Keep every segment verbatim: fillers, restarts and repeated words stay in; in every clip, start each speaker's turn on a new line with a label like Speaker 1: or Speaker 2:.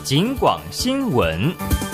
Speaker 1: 警广新闻。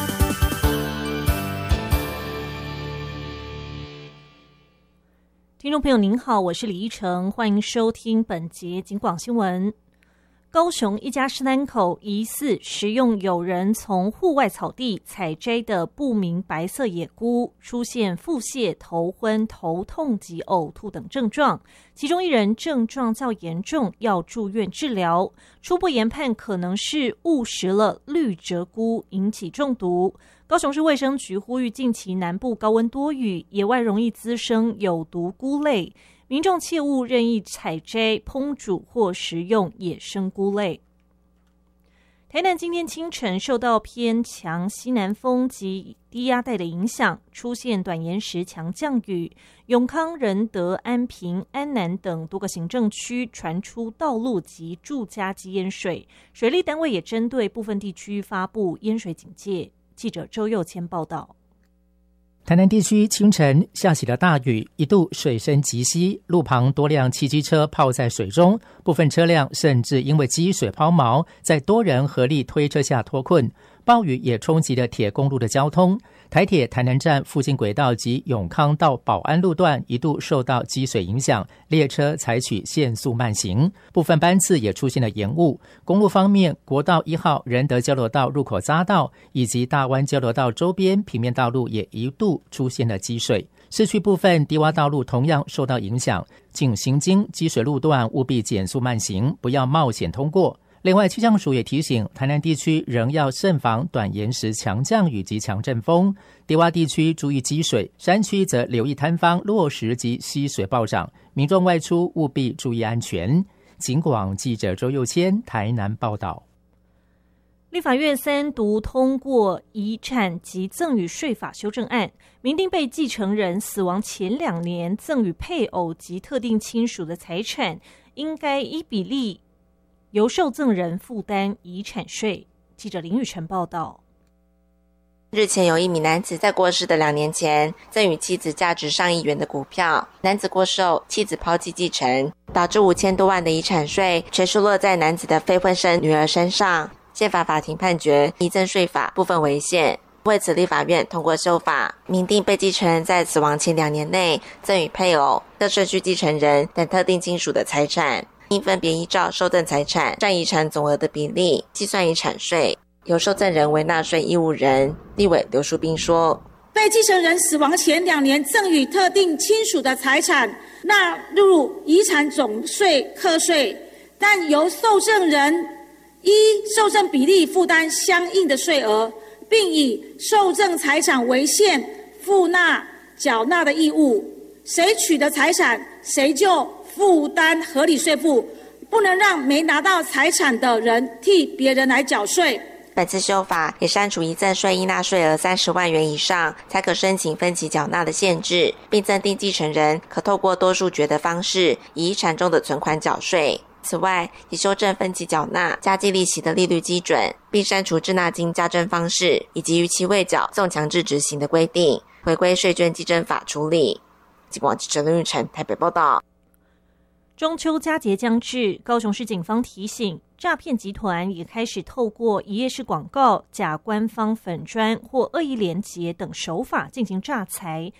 Speaker 2: 听众朋友您好，我是李依晨，欢迎收听本节警广新闻。高雄一家十三口疑似食用有人从户外草地采摘的不明白色野菇，出现腹泻、头昏、头痛及呕吐等症状，其中一人症状较严重，要住院治疗。初步研判可能是误食了绿蜇菇引起中毒。高雄市卫生局呼吁，近期南部高温多雨，野外容易滋生有毒菇类，民众切勿任意采摘、烹煮或食用野生菇类。台南今天清晨受到偏强西南风及低压带的影响，出现短延时强降雨，永康、仁德、安平、安南等多个行政区传出道路及住家积淹水，水利单位也针对部分地区发布淹水警戒。记者周佑谦报道。
Speaker 3: 台南地区清晨下起了大雨，一度水深及膝，路旁多辆汽机车泡在水中，部分车辆甚至因为积水抛锚，在多人合力推车下脱困。暴雨也冲击了铁公路的交通，台铁台南站附近轨道及永康到保安路段一度受到积水影响，列车采取限速慢行，部分班次也出现了延误。公路方面，国道一号仁德交流道入口匝道以及大湾交流道周边平面道路也一度出现了积水，市区部分低洼道路同样受到影响，请行经积水路段务必减速慢行，不要冒险通过。另外，气象署也提醒，台南地区仍要慎防短延时强降雨及强阵风，低洼地区注意积水，山区则留意坍方、落石及溪水暴涨，民众外出务必注意安全。警广记者周佑谦台南报道。
Speaker 2: 立法院三读通过遗产及赠与税法修正案，明定被继承人死亡前两年赠与配偶及特定亲属的财产，应该依比例由受赠人负担遗产税。记者林宇晨报道。
Speaker 4: 日前有一名男子在过世的两年前赠与妻子价值上亿元的股票，男子过世后妻子抛弃继承，导致五千多万的遗产税全数落在男子的非婚生女儿身上。宪法法庭判决遗赠税法部分违宪，为此立法院通过修法，明定被继承人在死亡前两年内赠与配偶、各顺序继承人等特定亲属的财产，应分别依照受赠财产占遗产总额的比例计算遗产税，由受赠人为纳税义务人。立委刘淑彬说，
Speaker 5: 被继承人死亡前两年赠与特定亲属的财产纳入遗产总税课税，但由受赠人依受赠比例负担相应的税额，并以受赠财产为限负纳缴纳的义务，谁取得财产谁就负担合理税负，不能让没拿到财产的人替别人来缴税。
Speaker 4: 本次修法也删除遗赠税应纳税额三十万元以上才可申请分期缴纳的限制，并增订继承人可透过多数决的方式以遗产中的存款缴税。此外，也修正分期缴纳加计利息的利率基准，并删除滞纳金加征方式以及逾期未缴纵强制执行的规定，回归税捐稽征法处理。警广记者林玉成台北报道。
Speaker 2: 中秋佳节将至，高雄市警方提醒，诈骗集团也开始透过一页式广告、假官方粉专或恶意连结等手法进行诈财，